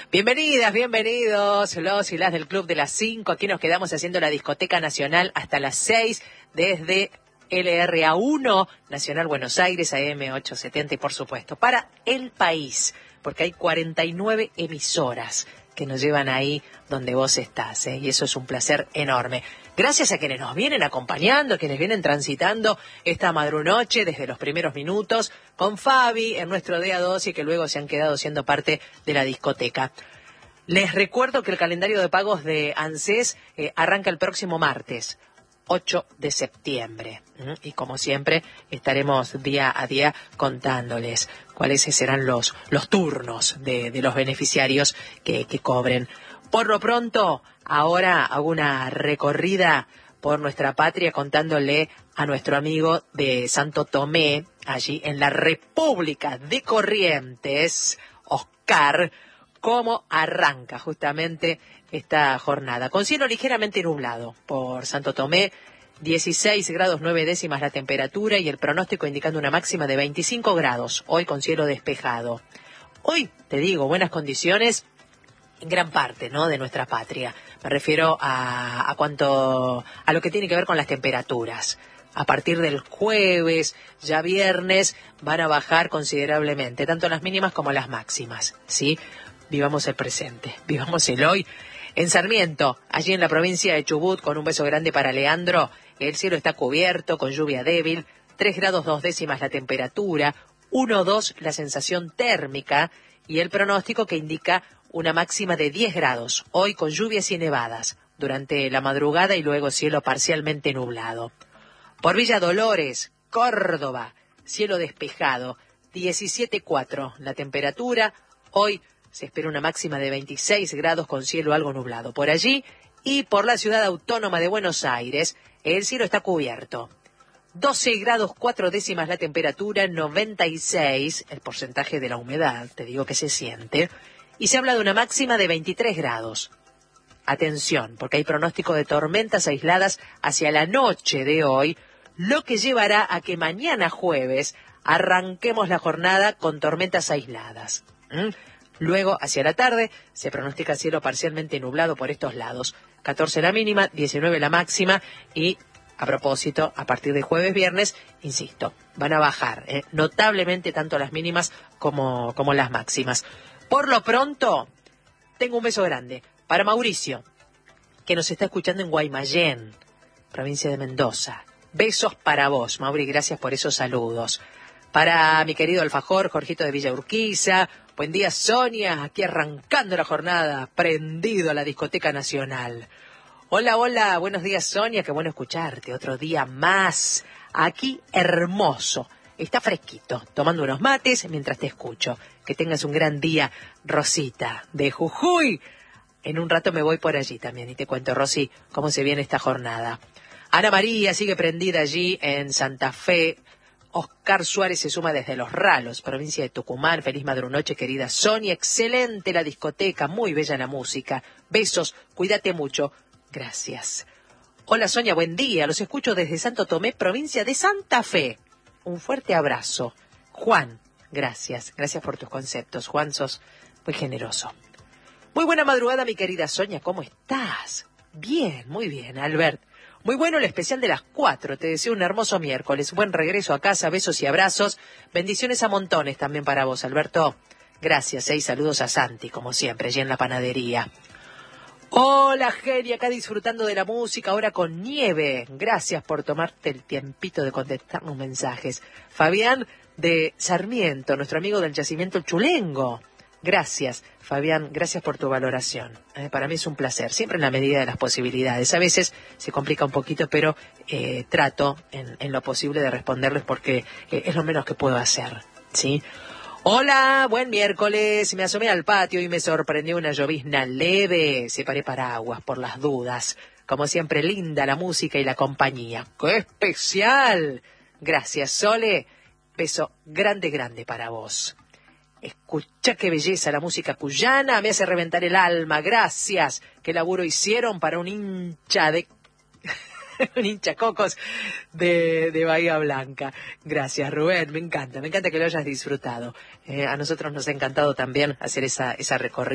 Bienvenidas, bienvenidos, los y las del Club de las 5. Aquí nos quedamos haciendo la discoteca nacional hasta las 6 desde LRA1, Nacional Buenos Aires, AM870 y por supuesto para el país, porque hay 49 emisoras que nos llevan ahí donde vos estás, y eso es un placer enorme. Gracias a quienes nos vienen acompañando, quienes vienen transitando esta madrunoche desde los primeros minutos, con Fabi en nuestro día 2 y que luego se han quedado siendo parte de la discoteca. Les recuerdo que el calendario de pagos de ANSES arranca el próximo martes, 8 de septiembre. Y como siempre, estaremos día a día contándoles cuáles serán los turnos de los beneficiarios que cobren. Por lo pronto, ahora hago una recorrida por nuestra patria contándole a nuestro amigo de Santo Tomé, allí en la República de Corrientes, Oscar, cómo arranca justamente esta jornada. Con cielo ligeramente nublado por Santo Tomé, 16 grados 9 décimas la temperatura y el pronóstico indicando una máxima de 25 grados, hoy con cielo despejado. Hoy, te digo, buenas condiciones en gran parte, ¿no?, de nuestra patria. Me refiero a lo que tiene que ver con las temperaturas. A partir del jueves, ya viernes, van a bajar considerablemente, tanto las mínimas como las máximas, ¿sí? Vivamos el presente, vivamos el hoy. En Sarmiento, allí en la provincia de Chubut, con un beso grande para Leandro, el cielo está cubierto con lluvia débil, 3 grados 2 décimas la temperatura, 1,2 la sensación térmica y el pronóstico que indica una máxima de 10 grados, hoy con lluvias y nevadas, durante la madrugada y luego cielo parcialmente nublado. Por Villa Dolores, Córdoba, cielo despejado, 17,4 la temperatura, hoy se espera una máxima de 26 grados con cielo algo nublado. Por allí y por la ciudad autónoma de Buenos Aires, el cielo está cubierto. 12 grados 4 décimas la temperatura, 96 el porcentaje de la humedad, te digo que se siente, y se habla de una máxima de 23 grados. Atención, porque hay pronóstico de tormentas aisladas hacia la noche de hoy, lo que llevará a que mañana jueves arranquemos la jornada con tormentas aisladas. Luego, hacia la tarde, se pronostica cielo parcialmente nublado por estos lados. 14 la mínima, 19 la máxima y, a propósito, a partir de jueves, viernes, insisto, van a bajar notablemente tanto las mínimas como las máximas. Por lo pronto, tengo un beso grande para Mauricio, que nos está escuchando en Guaymallén, provincia de Mendoza. Besos para vos, Mauri, gracias por esos saludos. Para mi querido alfajor, Jorgito de Villa Urquiza. Buen día, Sonia, aquí arrancando la jornada, prendido a la discoteca nacional. Hola, hola, buenos días, Sonia, qué bueno escucharte, otro día más. Aquí hermoso, está fresquito, tomando unos mates mientras te escucho. Que tengas un gran día, Rosita, de Jujuy. En un rato me voy por allí también y te cuento, Rosy, cómo se viene esta jornada. Ana María sigue prendida allí en Santa Fe. Oscar Suárez se suma desde Los Ralos, provincia de Tucumán. Feliz madrunoche, querida Sonia. Excelente la discoteca, muy bella la música. Besos, cuídate mucho. Gracias. Hola, Sonia, buen día. Los escucho desde Santo Tomé, provincia de Santa Fe. Un fuerte abrazo. Juan, gracias. Gracias por tus conceptos. Juan, sos muy generoso. Muy buena madrugada, mi querida Sonia. ¿Cómo estás? Bien, muy bien, Albert. Muy bueno el especial de las 4. Te deseo un hermoso miércoles. Buen regreso a casa. Besos y abrazos. Bendiciones a montones también para vos, Alberto. Gracias, y saludos a Santi, como siempre, allí en la panadería. Hola, Genia, acá disfrutando de la música, ahora con nieve. Gracias por tomarte el tiempito de contestarnos mensajes. Fabián de Sarmiento, nuestro amigo del yacimiento Chulengo. Gracias, Fabián, gracias por tu valoración. Para mí es un placer, siempre en la medida de las posibilidades. A veces se complica un poquito, pero trato en lo posible de responderles porque es lo menos que puedo hacer, ¿sí? Hola, buen miércoles. Me asomé al patio y me sorprendió una llovizna leve. Separé paraguas por las dudas. Como siempre, linda la música y la compañía. ¡Qué especial! Gracias, Sole. Beso grande, grande para vos. Escucha qué belleza la música cuyana, me hace reventar el alma, gracias. Qué laburo hicieron para un hincha de un hinchacocos de Bahía Blanca. Gracias, Rubén, me encanta que lo hayas disfrutado. A nosotros nos ha encantado también hacer esa recorrida.